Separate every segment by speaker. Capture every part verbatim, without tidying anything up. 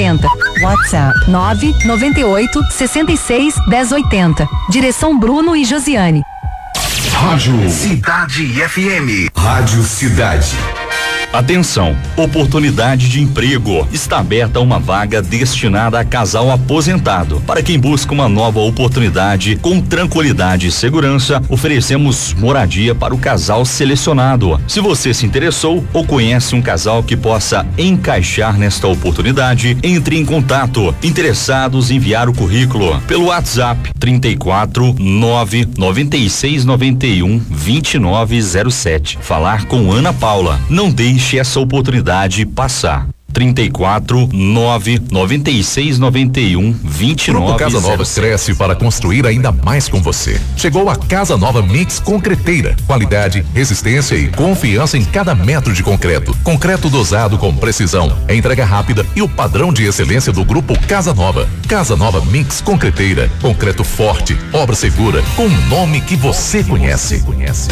Speaker 1: oitenta. WhatsApp nove nove oito, seis seis, um zero oito zero. Direção Bruno e Josiane.
Speaker 2: Rádio Cidade F M. Rádio Cidade.
Speaker 3: Atenção, oportunidade de emprego. Está aberta uma vaga destinada a casal aposentado. Para quem busca uma nova oportunidade com tranquilidade e segurança, oferecemos moradia para o casal selecionado. Se você se interessou ou conhece um casal que possa encaixar nesta oportunidade, entre em contato. Interessados em enviar o currículo pelo WhatsApp trinta e quatro, nove noventa e seis, noventa e um, vinte e nove zero sete. Falar com Ana Paula. Não deixe essa oportunidade passar. trinta e quatro, nove noventa e seis, noventa e um, vinte e nove.
Speaker 2: Grupo Casa Nova cresce para construir ainda mais com você. Chegou a Casa Nova Mix Concreteira. Qualidade, resistência e confiança em cada metro de concreto. Concreto dosado com precisão, entrega rápida e o padrão de excelência do Grupo Casa Nova. Casa Nova Mix Concreteira. Concreto forte, obra segura, com o nome que você conhece.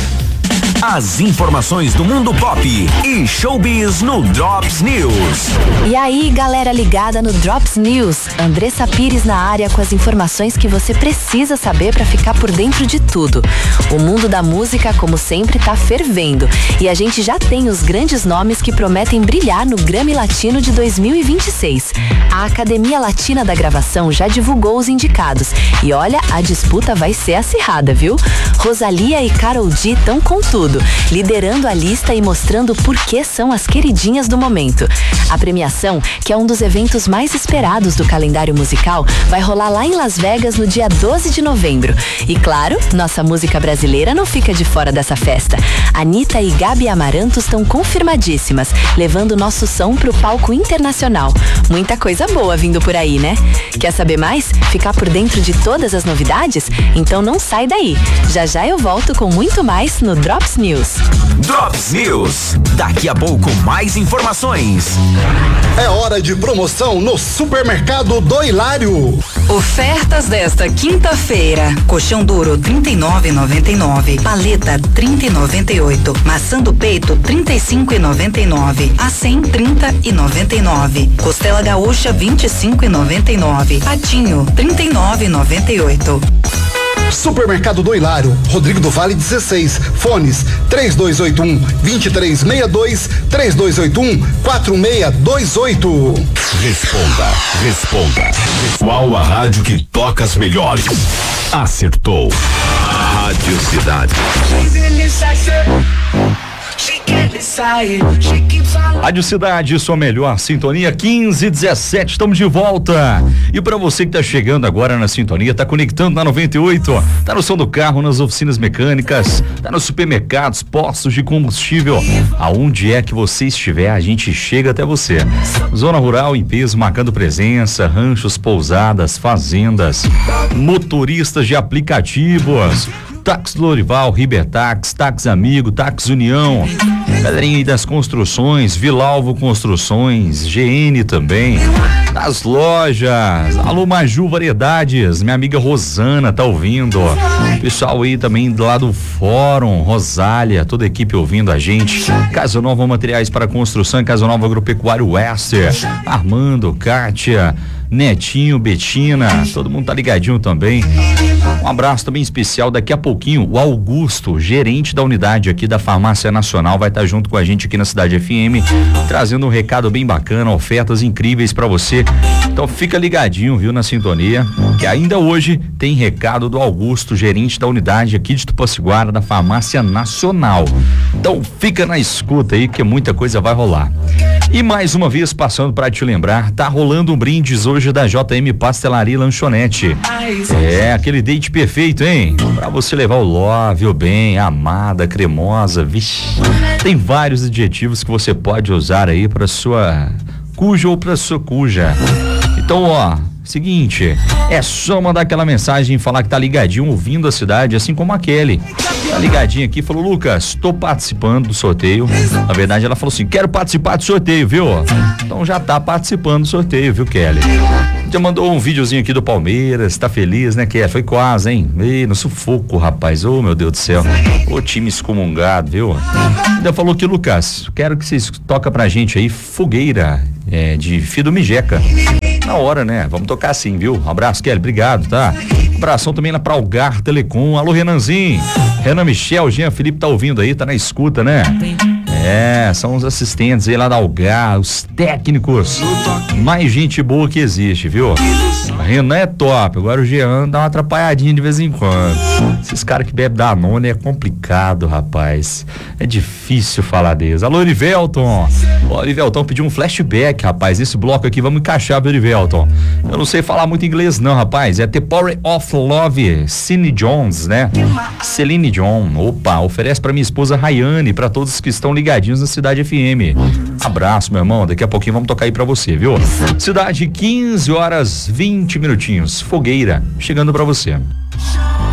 Speaker 4: As informações do mundo pop e showbiz no Drops News.
Speaker 5: E aí, galera ligada no Drops News. Andressa Pires na área com as informações que você precisa saber para ficar por dentro de tudo. O mundo da música, como sempre, tá fervendo. E a gente já tem os grandes nomes que prometem brilhar no Grammy Latino de dois mil e vinte e seis. A Academia Latina da Gravação já divulgou os indicados. E olha, a disputa vai ser acirrada, viu? Rosalía e Karol G estão com tudo, liderando a lista e mostrando por que são as queridinhas do momento. A premiação, que é um dos eventos mais esperados do calendário musical, vai rolar lá em Las Vegas no dia doze de novembro. E claro, nossa música brasileira não fica de fora dessa festa. Anitta e Gabi Amaranto estão confirmadíssimas, levando nosso som pro palco internacional. Muita coisa boa vindo por aí, né? Quer saber mais? Ficar por dentro de todas as novidades? Então não sai daí. Já já eu volto com muito mais no Drops News.
Speaker 4: Drops News. Daqui a pouco mais informações.
Speaker 6: É hora de promoção no Supermercado do Hilário.
Speaker 7: Ofertas desta quinta-feira: colchão duro trinta e nove e noventa e nove, paleta trinta e noventa e oito, maçã do peito trinta e cinco e noventa e nove, a cem trinta e noventa e nove, costela gaúcha vinte e cinco e noventa e nove, patinho trinta e nove e noventa e oito.
Speaker 6: Supermercado do Hilário, Rodrigo do Vale dezesseis, fones três dois oito um, dois três seis dois, três dois oito um, quatro seis dois oito.
Speaker 2: Responda, responda. Qual a rádio que toca as melhores? Acertou. Rádio Cidade.
Speaker 3: Rádio Cidade, sua melhor sintonia, quinze e dezessete, estamos de volta. E para você que tá chegando agora na sintonia, tá conectando na noventa e oito, tá no som do carro, nas oficinas mecânicas, tá nos supermercados, postos de combustível, aonde é que você estiver, a gente chega até você. Zona rural em peso, marcando presença, ranchos, pousadas, fazendas, motoristas de aplicativos, Táxi Lorival, Ribertax, Táxi Amigo, Táxi União, galerinha aí das construções, Vilalvo Construções, G N também, das lojas, alô Maju Variedades, minha amiga Rosana tá ouvindo, pessoal aí também lá do Fórum, Rosália, toda a equipe ouvindo a gente, Casa Nova Materiais para Construção, Casa Nova Agropecuário Wester, Armando, Kátia, Netinho, Betina, todo mundo tá ligadinho também. Um abraço também especial, daqui a pouquinho o Augusto, gerente da unidade aqui da Farmácia Nacional, vai estar tá junto com a gente aqui na Cidade F M, trazendo um recado bem bacana, ofertas incríveis para você. Então fica ligadinho, viu, na sintonia, que ainda hoje tem recado do Augusto, gerente da unidade aqui de Tupaciguara, da Farmácia Nacional. Então fica na escuta aí que muita coisa vai rolar. E mais uma vez, passando para te lembrar, tá rolando um brindes hoje da J M Pastelaria e Lanchonete. É, aquele date perfeito, hein? Pra você levar o love, o bem, a amada, cremosa, vixi. Tem vários adjetivos que você pode usar aí pra sua cuja ou pra sua cuja. Então, ó, seguinte, é só mandar aquela mensagem e falar que tá ligadinho, ouvindo a cidade, assim como a Kelly. Tá ligadinha aqui, falou: Lucas, tô participando do sorteio. Na verdade, ela falou assim: quero participar do sorteio, viu? Então já tá participando do sorteio, viu, Kelly? Já mandou um videozinho aqui do Palmeiras, tá feliz, né, Kelly? Foi quase, hein? Ei, no sufoco, rapaz. Ô, oh, meu Deus do céu. Ô, time excomungado, viu? Ainda falou que, Lucas, quero que vocês toquem pra gente aí Fogueira, é, de Fido Mijeca. na hora, né? Vamos tocar sim, viu? Um abraço, Kelly, obrigado, tá? Um abração também lá pra Algar Telecom. Alô, Renanzinho. Renan Michel, Jean Felipe tá ouvindo aí, tá na escuta, né? É, são os assistentes aí lá da Algar, os técnicos. Mais gente boa que existe, viu? A Renan é top, agora o Jean dá uma atrapalhadinha de vez em quando. Esses caras que bebem Danone é complicado, rapaz. É difícil falar deles. Alô, Erivelton. Ó, Erivelton pediu um flashback, rapaz. Esse bloco aqui, vamos encaixar, viu, Erivelton? Eu não sei falar muito inglês não, rapaz. É The Power of Love, Celine Jones, né? Celine Dion. Opa, oferece pra minha esposa Rayane, pra todos que estão ligadinhos na Cidade F M. Abraço, meu irmão. Daqui a pouquinho vamos tocar aí pra você, viu? Cidade, quinze horas, vinte minutinhos. Fogueira, chegando pra você.